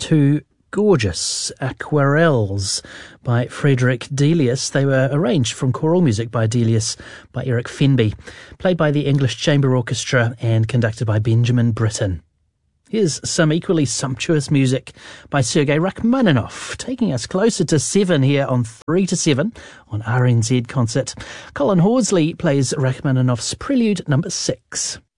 two gorgeous aquarelles by Frederick Delius. They were arranged from choral music by Delius by Eric Fenby, played by the English Chamber Orchestra and conducted by Benjamin Britten. Here's some equally sumptuous music by Sergei Rachmaninoff, taking us closer to 7 here on 3 to 7 on RNZ Concert. Colin Horsley plays Rachmaninoff's Prelude No. 6.